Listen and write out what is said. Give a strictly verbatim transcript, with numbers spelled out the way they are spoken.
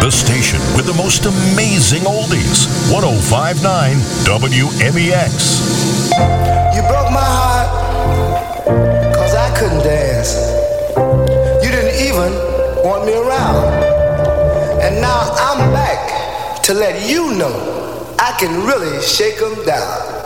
The station with the most amazing oldies. one oh five point nine W M E X. You broke my heart, cause I couldn't dance. You didn't even want me around. And now I'm back to let you know I can really shake 'em down.